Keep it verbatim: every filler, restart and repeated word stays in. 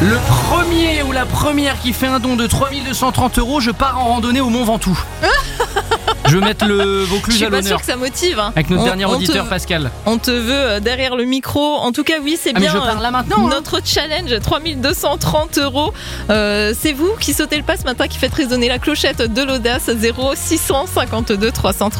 Le premier ou la première qui fait un don de trois mille deux cent trente euros, je pars en randonnée au Mont Ventoux. Je vais mettre le Vaucluse Je à suis pas l'honneur. sûre que ça motive. Hein. Avec notre On- dernier on auditeur te- Pascal. On te veut derrière le micro. En tout cas, oui, c'est Ah mais bien. je pars là maintenant. hein. Notre challenge, trois mille deux cent trente euros. Euh, c'est vous qui sautez le pas ce matin, qui faites résonner la clochette de l'audace. Zéro six cent cinquante-deux trois cent trente.